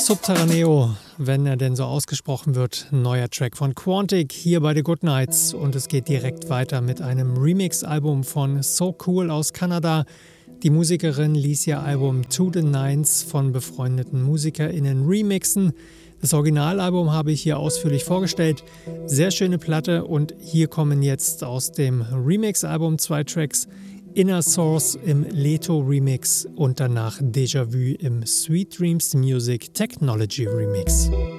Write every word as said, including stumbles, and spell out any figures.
Subterraneo, wenn er denn so ausgesprochen wird. Neuer Track von Quantic hier bei The Good Nights. Und es geht direkt weiter mit einem Remix-Album von So Cool aus Kanada. Die Musikerin ließ ihr Album To The Nines von befreundeten MusikerInnen remixen. Das Originalalbum habe ich hier ausführlich vorgestellt. Sehr schöne Platte und hier kommen jetzt aus dem Remix-Album zwei Tracks. Inner Source im Leto Remix und danach Déjà Vu im Sweet Dreams Music Technology Remix.